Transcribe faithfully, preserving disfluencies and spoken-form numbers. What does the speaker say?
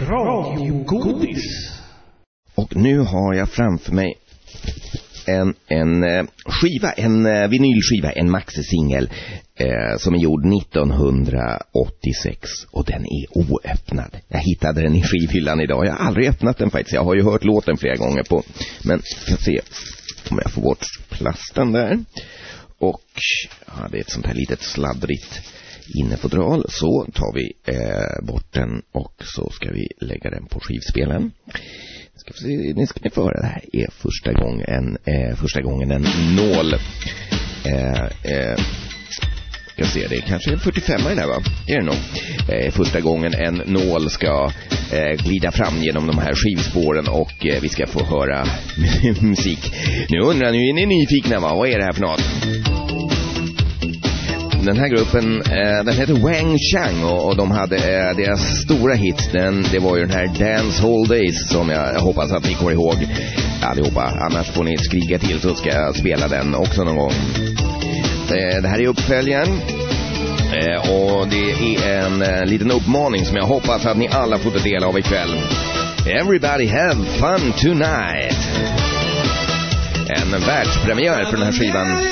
radiogodis. Och nu har jag framför mig en, en eh, skiva, en eh, vinylskiva, en maxisingel eh, som är gjord nittonhundraåttiosex och den är oöppnad. Jag hittade den i skivhyllan idag. Jag har aldrig öppnat den faktiskt. Jag har ju hört låten flera gånger på. Men jag ska se om jag får bort plasten där. Och ja, det är ett sånt här litet sladdrigt innefodral. Så tar vi eh, bort den och så ska vi lägga den på skivspelen. Ska se, ni ska ni få höra, det här är första gången eh, första gången en nål eh, eh, jag ser det, kanske en fyrtiofem i där, va? Är det nog? Eh, första gången en nål ska eh, glida fram genom de här skivspåren och eh, vi ska få höra musik. Nu undrar ni, är ni nyfikna, va? Vad är det här för något? Den här gruppen, eh, den heter Wang Chang och, och de hade eh, deras stora hits, den, det var ju den här Dance Hall Days som jag, jag hoppas att ni kommer ihåg allihopa. Annars får ni skrika till så ska jag spela den också någon gång. Eh, det här är uppföljaren eh, och det är en eh, liten uppmaning som jag hoppas att ni alla får ta del av ikväll. Everybody have fun tonight. En världspremiär för den här skivan.